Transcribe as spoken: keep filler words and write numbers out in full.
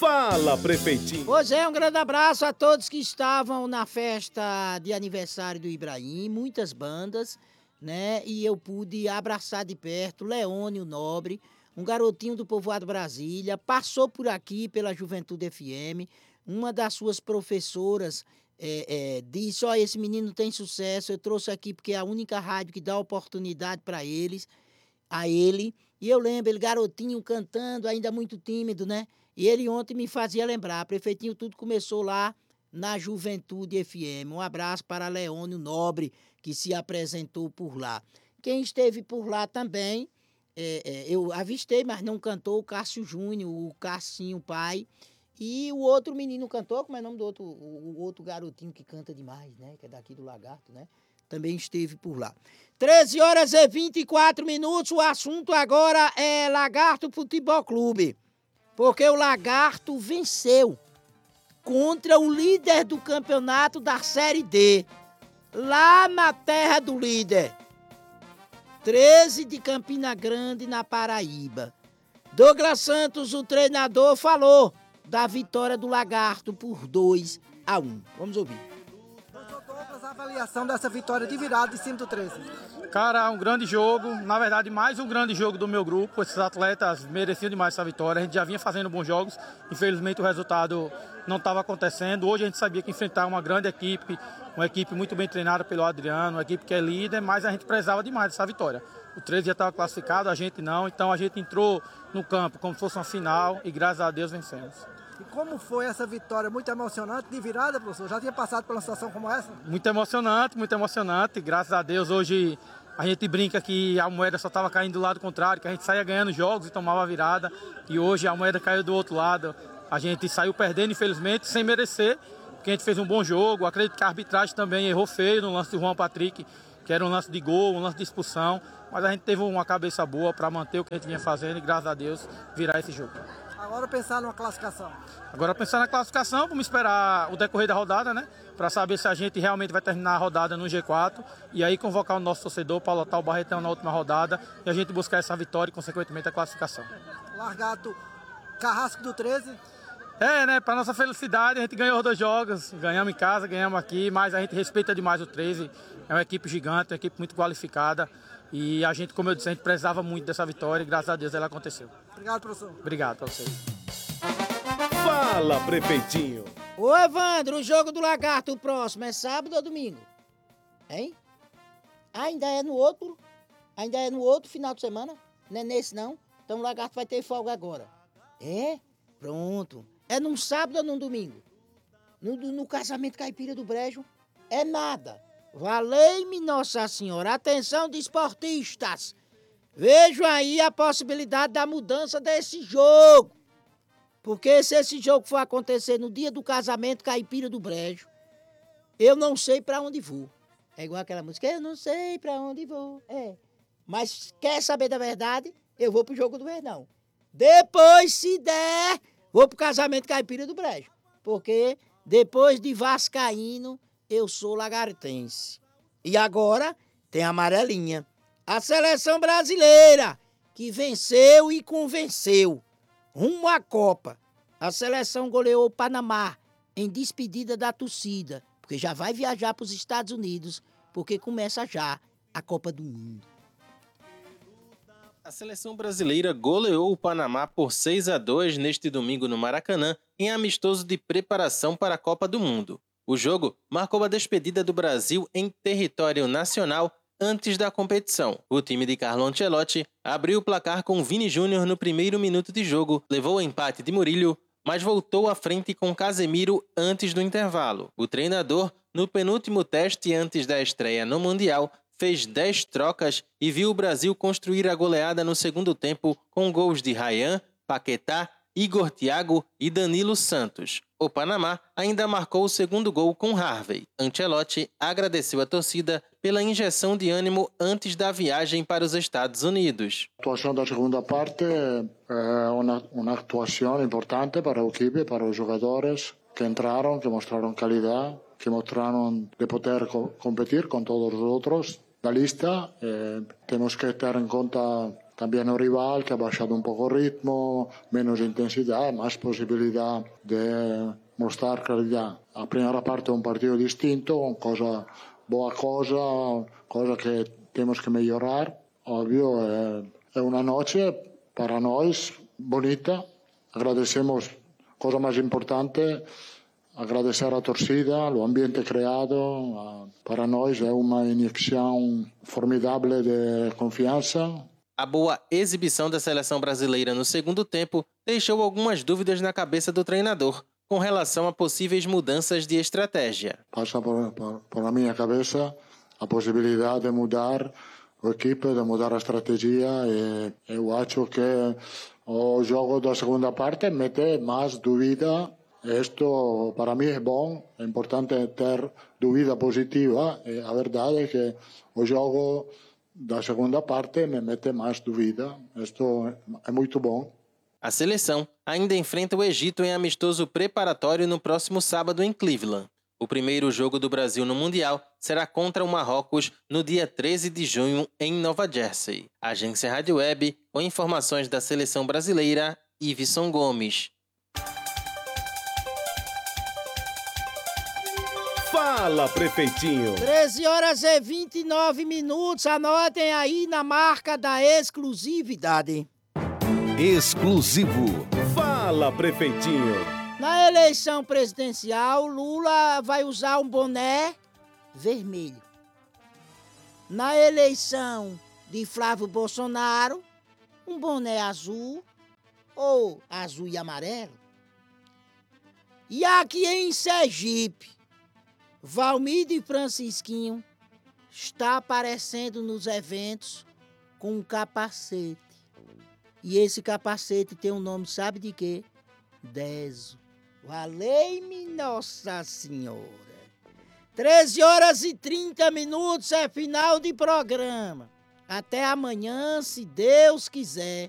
Fala, prefeitinho! Pois é, um grande abraço a todos que estavam na festa de aniversário do Ibrahim, muitas bandas, né? E eu pude abraçar de perto Leônio Nobre, um garotinho do povoado Brasília, passou por aqui pela Juventude F M, uma das suas professoras é, é, disse, ó, oh, esse menino tem sucesso, eu trouxe aqui porque é a única rádio que dá oportunidade para eles, a ele, e eu lembro, ele garotinho cantando, ainda muito tímido, né? E ele ontem me fazia lembrar, prefeitinho, tudo começou lá na Juventude F M. Um abraço para Leônio Nobre, que se apresentou por lá. Quem esteve por lá também, é, é, eu avistei, mas não cantou, o Cássio Júnior, o Cassinho pai, e o outro menino cantou, como é o nome do outro, o, o outro garotinho que canta demais, né? Que é daqui do Lagarto, né? Também esteve por lá. treze horas e vinte e quatro minutos, o assunto agora é Lagarto Futebol Clube. Porque o Lagarto venceu contra o líder do campeonato da Série D, lá na terra do líder. treze de Campina Grande, na Paraíba. Douglas Santos, o treinador, falou da vitória do Lagarto por dois a um. Vamos ouvir. Douglas, a avaliação dessa vitória de virada de cima do treze. Cara, um grande jogo, na verdade mais um grande jogo do meu grupo, esses atletas mereciam demais essa vitória, a gente já vinha fazendo bons jogos, infelizmente o resultado não estava acontecendo, hoje a gente sabia que enfrentar uma grande equipe, uma equipe muito bem treinada pelo Adriano, uma equipe que é líder, mas a gente precisava demais dessa vitória. O treze já estava classificado, a gente não, então a gente entrou no campo como se fosse uma final e graças a Deus vencemos. E como foi essa vitória muito emocionante de virada, professor? Já tinha passado por uma situação como essa? Muito emocionante, muito emocionante, graças a Deus hoje a gente brinca que a moeda só estava caindo do lado contrário, que a gente saía ganhando jogos e tomava a virada. E hoje a moeda caiu do outro lado. A gente saiu perdendo, infelizmente, sem merecer, porque a gente fez um bom jogo. Acredito que a arbitragem também errou feio no lance de Juan Patrick, que era um lance de gol, um lance de expulsão. Mas a gente teve uma cabeça boa para manter o que a gente vinha fazendo e, graças a Deus, virar esse jogo. Agora pensar numa classificação. Agora pensar na classificação, vamos esperar o decorrer da rodada, né? Para saber se a gente realmente vai terminar a rodada no G quatro e aí convocar o nosso torcedor para lotar o Barretão na última rodada e a gente buscar essa vitória e, consequentemente, a classificação. Largato, Carrasco do treze. É, né? Para nossa felicidade, a gente ganhou os dois jogos, ganhamos em casa, ganhamos aqui, mas a gente respeita demais o treze. É uma equipe gigante, uma equipe muito qualificada. E a gente, como eu disse, a gente precisava muito dessa vitória e graças a Deus ela aconteceu. Obrigado, professor. Obrigado para vocês. Fala, prefeitinho! Ô, Evandro, o jogo do Lagarto, o próximo, é sábado ou domingo? Hein? Ainda é no outro? Ainda é no outro final de semana? Não é nesse, não? Então o Lagarto vai ter folga agora. É? Pronto. É num sábado ou num domingo? No, no casamento caipira do Brejo? É nada. Valei-me Nossa Senhora. Atenção, desportistas. Vejo aí a possibilidade da mudança desse jogo. Porque se esse jogo for acontecer no dia do casamento caipira do Brejo, eu não sei pra onde vou. É igual aquela música, eu não sei pra onde vou. É. Mas quer saber da verdade? Eu vou pro jogo do Verdão. Depois, se der, vou pro casamento caipira do Brejo. Porque depois de vascaíno, eu sou lagartense. E agora tem a amarelinha. A seleção brasileira, que venceu e convenceu. Rumo à Copa. A seleção goleou o Panamá em despedida da torcida, porque já vai viajar para os Estados Unidos, porque começa já a Copa do Mundo. A seleção brasileira goleou o Panamá por seis a dois neste domingo no Maracanã, em amistoso de preparação para a Copa do Mundo. O jogo marcou a despedida do Brasil em território nacional antes da competição. O time de Carlo Ancelotti abriu o placar com Vini Júnior no primeiro minuto de jogo, levou o empate de Murilo, mas voltou à frente com Casemiro antes do intervalo. O treinador, no penúltimo teste antes da estreia no Mundial, fez dez trocas e viu o Brasil construir a goleada no segundo tempo com gols de Ryan, Paquetá, Igor Thiago e Danilo Santos. O Panamá ainda marcou o segundo gol com Harvey. Ancelotti agradeceu a torcida pela injeção de ânimo antes da viagem para os Estados Unidos. A atuação da segunda parte é uma, uma atuação importante para a equipe, para os jogadores que entraram, que mostraram qualidade, que mostraram de poder co- competir com todos os outros da lista. Eh, temos que ter em conta también el rival que ha bajado un poco el ritmo, menos intensidad, más posibilidad de mostrar calidad. La primera parte es un partido distinto, cosa, buena cosa, cosa que tenemos que mejorar. Obvio, es una noche para nosotros bonita. Agradecemos, cosa más importante, agradecer a torcida, el ambiente creado. Para nós é uma injeção formidável de confiança. A boa exibição da seleção brasileira no segundo tempo deixou algumas dúvidas na cabeça do treinador com relação a possíveis mudanças de estratégia. Passa por, por, por a minha cabeça a possibilidade de mudar a equipe, de mudar a estratégia. E eu acho que o jogo da segunda parte mete mais dúvida. Isto para mim é bom, é importante ter dúvida positiva. E a verdade é que o jogo da segunda parte me mete mais dúvida. Isto é muito bom. A seleção ainda enfrenta o Egito em amistoso preparatório no próximo sábado em Cleveland. O primeiro jogo do Brasil no Mundial será contra o Marrocos no dia treze de junho em Nova Jersey. Agência Rádio Web, com informações da seleção brasileira, Iveson Gomes. Fala, prefeitinho! treze horas e vinte e nove minutos. Anotem aí na marca da exclusividade. Exclusivo. Fala, prefeitinho! Na eleição presidencial, Lula vai usar um boné vermelho. Na eleição de Flávio Bolsonaro, um boné azul ou azul e amarelo. E aqui em Sergipe, Valmir e Francisquinho está aparecendo nos eventos com um capacete. E esse capacete tem um nome, sabe de quê? Deso. Valei-me Nossa Senhora. treze horas e trinta minutos é final de programa. Até amanhã, se Deus quiser.